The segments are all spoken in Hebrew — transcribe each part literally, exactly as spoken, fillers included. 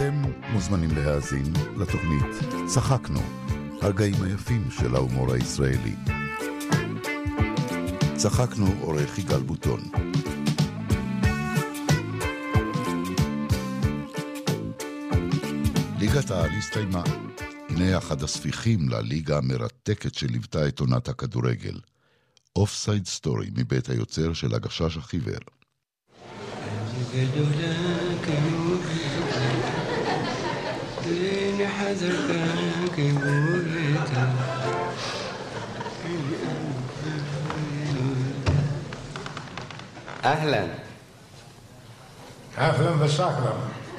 אתם מוזמנים להאזין לתוכנית צחקנו, הרגעים היפים של ההומור הישראלי. צחקנו עורך יגאל בוטון. ליגת העל הסתיימה. הנה אחד הספיחים לליגה המרתקת שליוותה את עונת הכדורגל. אופסייד סטורי מבית היוצר של הגשש החיוור. אהלן. אהלן וסהלן.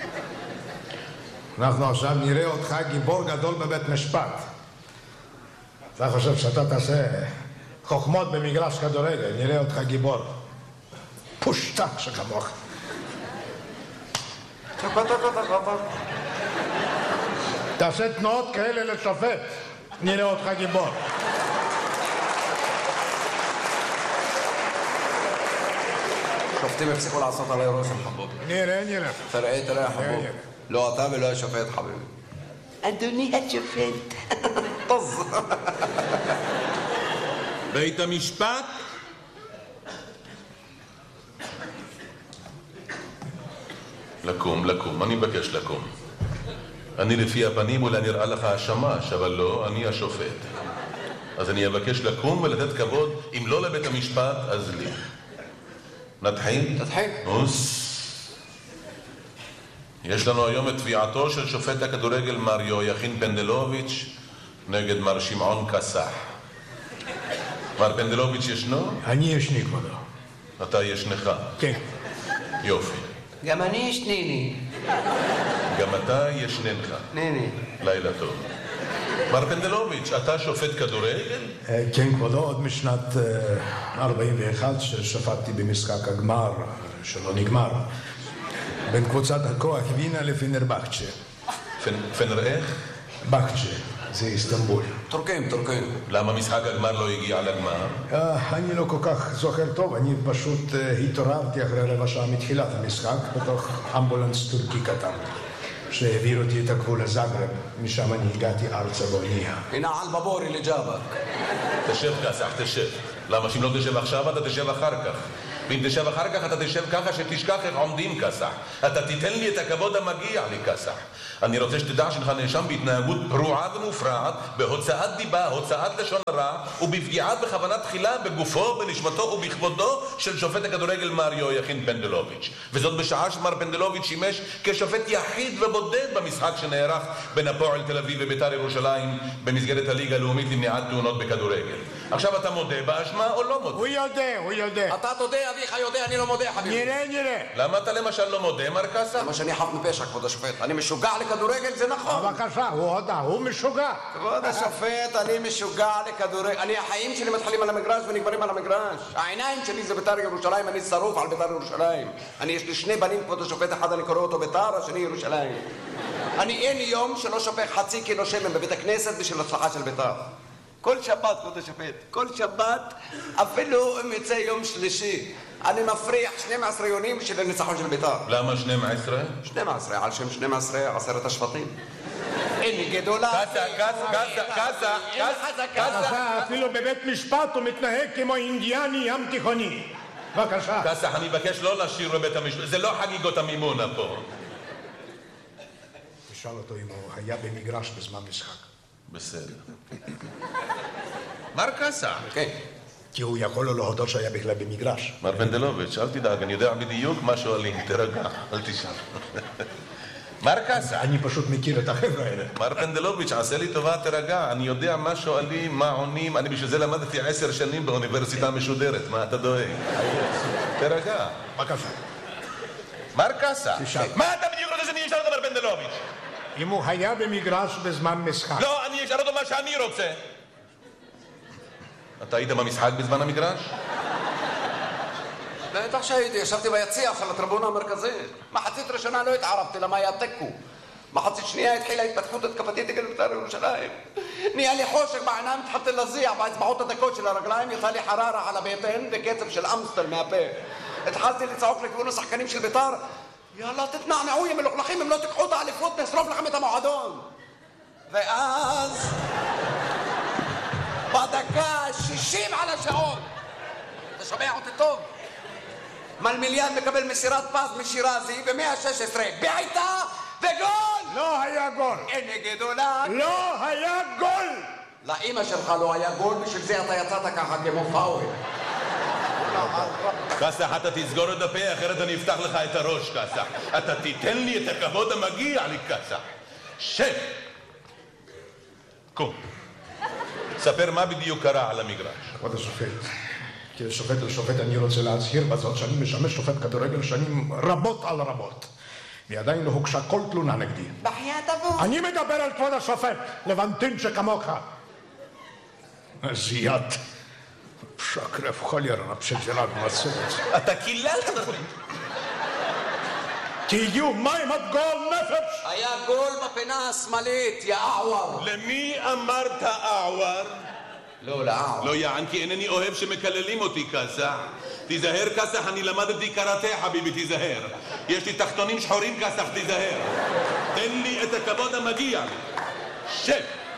אנחנו עכשיו נראה אותך גיבור גדול בבית משפט. אתה חושב שאתה תעשה חוכמות במגרש כדורגל, נראה אותך גיבור. פושטק שכמוך. תעשה תנועות כאלה לשופט, נראה אותך גיבור. שופטים הפסיקו לעשות עלי רושם חבוב. נראה, נראה. תראה, תראה חבוב. לא אתה ולא השופט חביבי. אדוני השופט. טוב. בית המשפט? לקום, לקום, אני מבקש לקום. אני לפי הפנים אולי נראה לך השמש, אבל לא, אני השופט. אז אני אבקש לקום ולתת כבוד, אם לא לבית המשפט, אז לי. נתחיל? תתחיל. אוס. יש לנו היום את תביעתו של שופט הכדורגל מר יויכין פנדלוביץ' נגד מר שמעון קסח. מר פנדלוביץ' ישנו? אני ישני כבודו. אתה ישנך? כן. יופי. גם אני ישניני. גם אתה ישננך. נני. לילה טוב. מר פנדלוביץ', אתה שופט כדורגל? כן כבודו, עוד משנת ארבעים ואחת ששפטתי במשחק הגמר שלא נגמר בין קבוצת הכוח וינה לפנרבחצ'ה. פנר איך? בחצ'ה, זה איסטנבול. טורקים, טורקים. למה משחק הגמר לא הגיע לגמר? אני לא כל כך זוכר טוב, אני פשוט התעוררתי אחרי רבע שעה מתחילת המשחק בתוך אמבולנס טורקי קטן שהעביר אותי את הגבול לזאגרב, משם אני הגעתי ארצה באונייה. הנה על בבורי לג'אבק. תשב קסח, תשב. למה שאם לא תשב עכשיו אתה תשב אחר כך? ואם תשב אחר כך אתה תשב ככה שתשכח איך עומדים קסח. אתה תיתן לי את הכבוד המגיע לי קסח. אני רוצה שתדע שנך נאשם בהתנהגות פרועה ומופרעת, בהוצאת דיבה, הוצאת לשון הרע, ובפגיעה בכוונה תחילה בגופו, בנשמתו ובכבודו של שופט הכדורגל מר יויכין פנדלוביץ'. וזאת בשעה שמר פנדלוביץ' שימש כשופט יחיד ובודד במשחק שנערך בין הפועל תל אביב ובית"ר ירושלים במסגרת הליגה הלאומית למניעת תאונות בכדורגל. עכשיו אתה מודה באשמה או לא מודה? הוא יודע, הוא יודע. אתה תודה, אביך יודע, אני לא מודה חביבי. נראה, נראה. למה אתה למשל לא מודה, מר קסח? למה שאני חף מפשע, כבוד השופט. אני משוגע לכדורגל, זה נכון. בבקשה, הוא הודה, הוא משוגע. כבוד השופט, אני משוגע לכדורגל. אני, החיים שלי מתחילים על המגרש ונגמרים על המגרש. העיניים שלי זה בית"ר ירושלים, אני שרוף על בית"ר ירושלים. אני, יש לי שני בנים, כבוד השופט, אחד אני קורא אותו בית"ר, השני ירושלים. אני אין יום שלא שופך חצי קילו שמן בבית הכנסת בשביל הצלחה של בית"ר. כל שבת, כבוד השופט, כל שבת, אפילו אם יצא יום שלישי, אני מפריח שנים עשר יונים של הניצחון של בית"ר. למה שנים עשרה? שנים עשרה, על שם שנים עשרה, עשרת השבטים. אין גדולה. קסה, קסה, קסה, קסה, קסה. אפילו בבית משפט הוא מתנהג כמו אינדיאני ים תיכוני. בבקשה. קסה, אני מבקש לא לשיר בבית המשפט, זה לא חגיגות המימונה פה. תשאל אותו אם הוא היה במגרש בזמן משחק. בסדר. מר קסה. כן. כי הוא יכול לו להודות שהיה בכלל במגרש. מר פנדלוביץ', אל תדאג, אני יודע בדיוק מה שואלים, תרגע, אל תשאל. מר קסה. אני פשוט מכיר את החבר'ה האלה. מר פנדלוביץ', עשה לי טובה, תרגע, אני יודע מה שואלים, מה עונים, אני בשביל זה למדתי עשר שנים באוניברסיטה המשודרת, מה אתה דואג? תרגע. בבקשה. מר קסה. תשאל. מה אתה בדיוק רוצה שאני אשאל אותו, מר פנדלוביץ'? אם הוא היה במגרש בזמן משחק. לא, אני אשאל אותו מה שאני רוצה. אתה היית במשחק בזמן המגרש? בטח שהייתי, ישבתי ביציע של הטריבונה המרכזית. מחצית ראשונה לא התערבתי, למה היה תיקו. מחצית שנייה התחילה התפתחות התקפתית נגד בית"ר ירושלים. נהיה לי חושך בעיניים, התחלתי להזיע באצבעות הדקות של הרגליים, יצא לי חררה על הבטן וקצב של אמסטל מהפה. התחלתי לצעוק לכיוון השחקנים של בית"ר, יאללה תתנענעו יא מלוכלכים, אם לא תיקחו את האליפות שומע אותי טוב? מלמיליאן מקבל מסירת פז משירזי ב-מאה ה-שש עשרה. בעיטה וגול! לא היה גול! אין גדולה! לא היה גול! לאמא שלך לא היה גול, בשביל זה אתה יצאת ככה כמו פאוול. כסח, אתה תסגור את הפה, אחרת אני אפתח לך את הראש, כסח. אתה תיתן לי את הכבוד המגיע לי, כסח. שב! קום. ספר מה בדיוק קרה על המגרש. כבוד השופט, כשופט לשופט אני רוצה להצהיר בזאת שאני משמש שופט כדורגל שנים רבות על רבות. ועדיין לא הוגשה כל תלונה נגדי. בחיית אבות. אני מדבר על כבוד השופט, לבנטין שכמוך. זיית. שקרף חוליירה, פשג'רק מצבת. אתה קיללת אותי. תהיו מים עד גול נפש! היה גול בפינה השמאלית, יא אעוור. למי אמרת אעוור? לא, לאעוור. לא יען, כי אינני אוהב שמקללים אותי, כסח. תיזהר, כסח, אני למדתי קראטה, חביבי, תיזהר. יש לי תחתונים שחורים, כסח, תיזהר. תן לי את הכבוד המגיע לי. שב!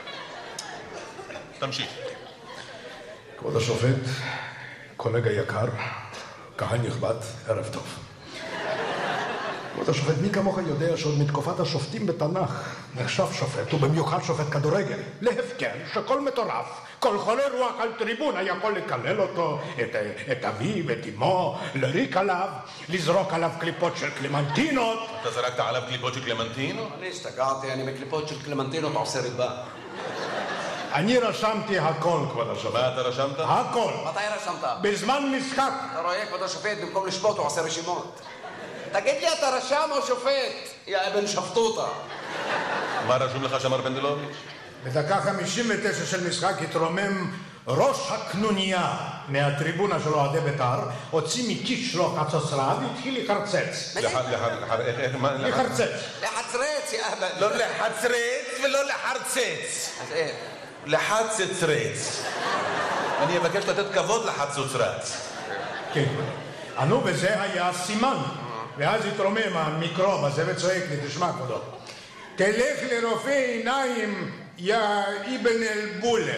תמשיך. כבוד השופט, קולגה יקר, קהל נכבד, ערב טוב. כבוד השופט, מי כמוך יודע שעוד מתקופת השופטים בתנ"ך נחשב שופט, ובמיוחד שופט כדורגל, להפקר שכל מטורף, כל חולה רוח על טריבונה יכול לקלל אותו, את, את אביו, את אמו, לריק עליו, לזרוק עליו קליפות של קלמנטינות. אתה זרקת עליו קליפות של קלמנטינות? אני השתגעתי, אני מקליפות של קלמנטינות עושה ריבה. אני רשמתי הכל, כבוד השופט. מה אתה רשמת? הכל. מתי רשמת? בזמן משחק. אתה רואה, כבוד השופט, במקום לשפוט הוא עושה רשימות. תגיד לי, אתה רשם או שופט? יא אבן שפטוטה. מה רשום לך, שמר פנדלוביץ'? בדקה חמישים ותשע של משחק התרומם ראש הקנוניה מהטריבונה של אוהדי בית"ר, הוציא מכיס שלו חצוצרה והתחיל לחרצץ. לחרצץ. לחצרץ, יא אבן. לא לחצרץ ולא לחרצץ. אז איך? לחצצרץ. אני אבקש לתת כבוד לחצוצרץ. כן. ענו בזה היה סימן. ואז התרומם המיקרוב הזה וצועק לי, תשמע כבודו, תלך לרופא עיניים, יא אבן אל-בולה.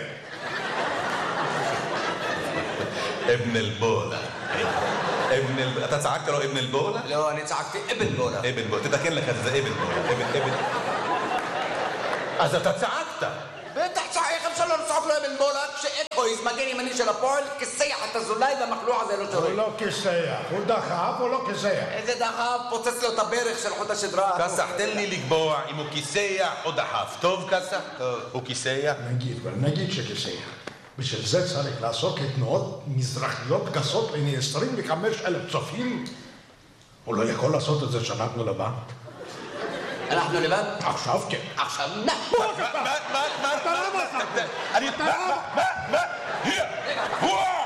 אבן אל-בולה. אבן אל... אתה צעקת לו אבן אל-בולה? לא, אני צעקתי אבן בולה. אבן בולה. תתקן לך את זה, אבן בולה. אבן, אבן. אז אתה צעקת. בטח צעק, איך אפשר לא לצעוק לו אבן בולה כשאקויז מגן ימני של הפועל כסח את הזולאי והמחלוע הזה לא שורק. הוא לא כסח, הוא דחף או לא כסח? איזה דחף? פוצץ לו את הברך של חוט השדרה. כסח, תן לי לקבוע אם הוא כיסח או דחף. טוב, כסח? טוב. הוא כיסח? נגיד, אבל נגיד שכסח. בשביל זה צריך לעשות לתנועות מזרחיות גסות לעיני עשרים וחמישה אלף צופים. הוא לא יכול לעשות את זה שאנחנו לבד. אנחנו לבד? עכשיו כן. עכשיו נח! מה? מה? מה? מה? אתה לא מצא. אני... מה? מה? מה? hier! Hurra!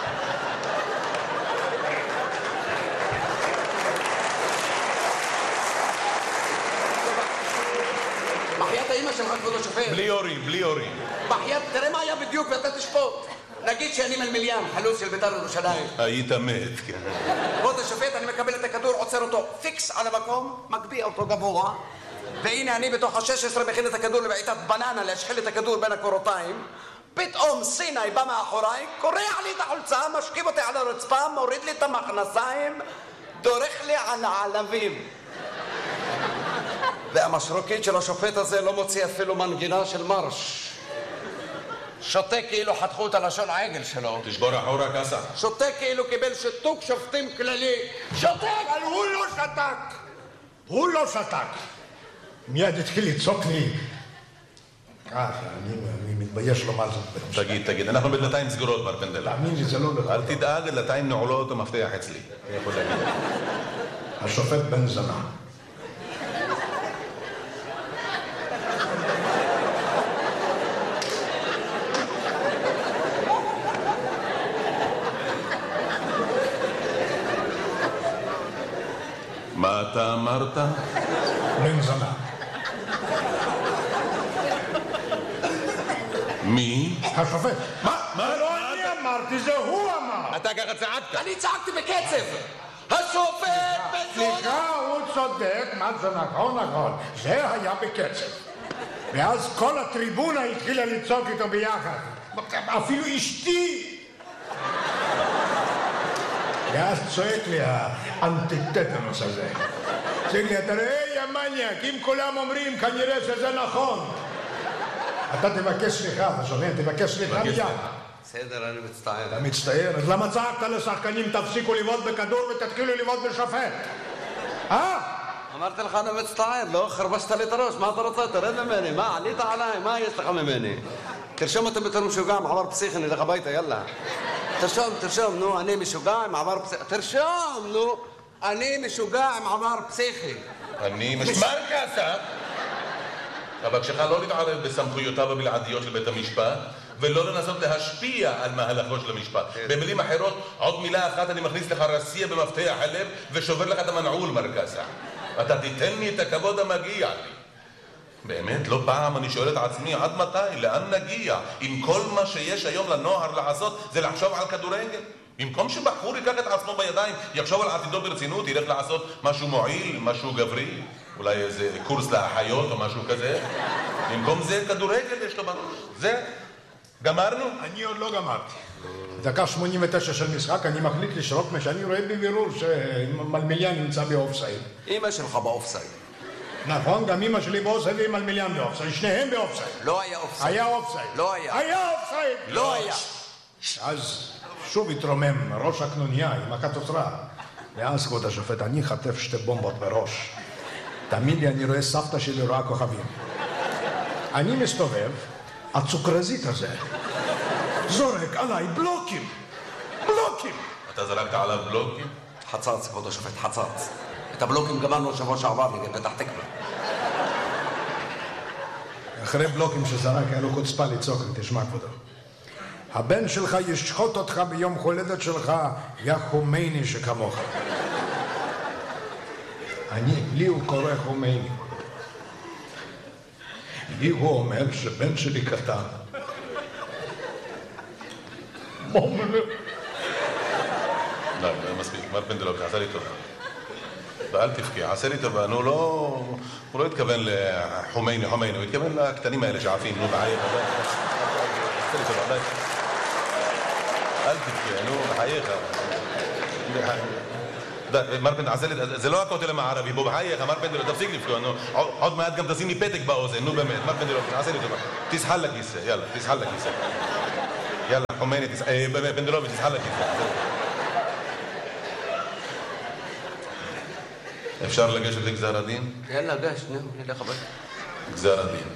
בחיית האמא שלך, כבוד השופט. בלי הורים, בלי הורים. בחיית, תראה מה היה בדיוק ואתה תשפוט. נגיד שאני מלמיליאן, חלוץ של בית"ר ירושלים. היית מת, כן. כבוד השופט, אני מקבל את הכדור, עוצר אותו פיקס על המקום, מגביה אותו גבוה, והנה אני בתוך ה-שש עשרה מכין את הכדור לבעיטת בננה, להשחיל את הכדור בין הקורותיים. פתאום סיני בא מאחוריי, קורע לי את החולצה, משכיב אותי על הרצפה, מוריד לי את המכנסיים, דורך לי על העלבים. והמשרוקית של השופט הזה לא מוציא אפילו מנגינה של מרש. שותה כאילו חתכו את הלשון העגל שלו. תשבור אחורה, כסח. שותה כאילו קיבל שיתוק שופטים כללי. שותק! אבל הוא לא שתק! הוא לא שתק! מיד התחיל לצעוק לי. אה, אני מתבייש לומר זאת. תגיד, תגיד, אנחנו בדלתיים סגורות, מר פנדל. תאמין לי, זה לא לך. אל תדאג, דלתיים נעולות ומפתח אצלי. אני יכול להגיד. השופט בן זנה. מה אתה אמרת? בן זנה. מי? השופט. מה? זה לא אני אמרתי, זה הוא אמר. אתה ככה צעקת. אני צעקתי בקצב! השופט בן זונה! סליחה, הוא צודק, מה זה נכון, נכון. זה היה בקצב. ואז כל הטריבונה התחילה לצעוק איתו ביחד. אפילו אשתי. ואז צועק לי האנטיטטנוס הזה. צועק לי, אתה רואה, יא מניאק, אם כולם אומרים, כנראה שזה נכון. אתה תבקש סליחה, אתה שומע? תבקש סליחה מיד. בסדר, אני מצטער. אתה מצטער? אז למה צעקת לשחקנים, תפסיקו לבעוט בכדור ותתחילו לבעוט בשופט? אה? אמרתי לך, אני מצטער, לא חרבשת לי את הראש, מה אתה רוצה? תרד ממני, מה, עלית עליי, מה יש לך ממני? תרשום אותם בתור משוגע, מעבר פסיכי, נלך הביתה, יאללה. תרשום, תרשום, נו, אני משוגע עם עבר פסיכי. תרשום, נו, אני משוגע עם עבר פסיכי. אני משמר כעסה. אבקשך לא להתערב בסמכויותיו הבלעדיות של בית המשפט, ולא לנסות להשפיע על מהלכו של המשפט. במילים אחרות, עוד מילה אחת אני מכניס לך רסיע במפתח הלב ושובר לך את המנעול, מר כעסה. אתה תיתן לי את הכבוד המגיע לי. באמת, לא פעם אני שואל את עצמי, עד מתי? לאן נגיע? אם כל מה שיש היום לנוער לעשות זה לחשוב על כדורגל? במקום שבחור ייקח את עצמו בידיים, יחשוב על עתידו ברצינות, ילך לעשות משהו מועיל, משהו גברי, אולי איזה קורס לאחיות או משהו כזה. במקום זה, כדורגל יש לו בראש. זה, גמרנו? אני עוד לא גמרתי. דקה שמונים ותשע של משחק, אני מחליט לשרוק מה שאני רואה בבירור שמלמיליאן נמצא באופסייד. אמא שלך באופסייד. נכון, גם אמא שלי באופסייד ועם מלמיליאן באופסייד. שניהם באופסייד. לא היה אופסייד. היה אופסייד. לא היה. היה אופסייד. לא היה. אז שוב התרומם ראש הקנוניה עם הקטוטרה. ואז, כבוד השופט, אני חטף שתי בומבות בראש. תמיד לי אני רואה סבתא שלי רואה כוכבים. אני מסתובב, הצוקרזית הזה זורק עליי בלוקים. בלוקים. אתה זרקת עליו בלוקים? חצץ, כבוד השופט, חצץ. את הבלוקים גמרנו שבוע שעבר נגד פתח תקווה. אחרי בלוקים שזרק היה לו חוצפה לצעוק, תשמע כבודו. הבן שלך ישחוט אותך ביום הולדת שלך, יא חומייני שכמוך. אני, לי הוא קורא חומייני. לי הוא אומר שבן שלי קטן. מה אומר? לא, מספיק, מר פנדלוק, עשה לי טובה. ואל תבכי, עשה לי טובה, נו לא... הוא לא התכוון לחומייני, חומייני, הוא התכוון לקטנים האלה שעפים, נו בחייך, עשה לי טובה, די. אל תבכי, נו בחייך. מר פנדלוק, עשה לי... זה לא הכותל המערבי, בוא בחייך, מר פנדלוק, תפסיק לבכי, נו. עוד מעט גם תשים לי פתק באוזן, נו באמת, מר פנדלוק, עשה לי טובה. תסחל לכיסא, יאללה, תסחל לכיסא. יאללה, חומייני, פנדלוק, תסחל לכיסא. אפשר לגשת לגזר הדין? יאללה, גש, נו, נלך הביתה. גזר הדין.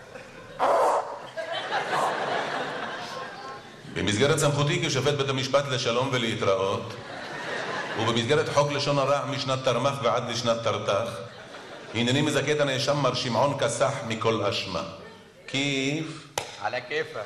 במסגרת סמכותי כשופט בית המשפט לשלום ולהתראות, ובמסגרת חוק לשון הרע משנת תרמ"ח ועד לשנת תרת"ח, הנני מזכה את הנאשם מר שמעון כסח מכל אשמה. כיף? על הכיפה.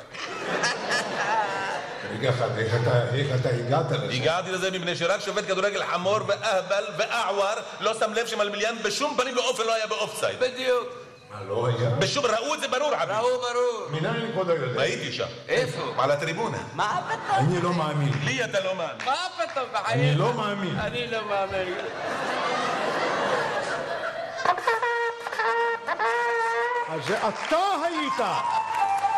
רגע אחד, איך אתה הגעת לזה? הגעתי לזה מפני שרק שופט כדורגל חמור ואהבל ואעואר לא שם לב שמלמיליאן בשום פנים ואופן לא היה באופסייד. בדיוק. מה, לא היה? בשום, ראו את זה ברור, עבי. ראו ברור. מנין כבודו יודע? הייתי שם. איפה? על הטריבונה. מה פתאום? אני לא מאמין. לי אתה לא מאמין. מה פתאום בחיים? אני לא מאמין. אני לא מאמין. אז זה אתה היית.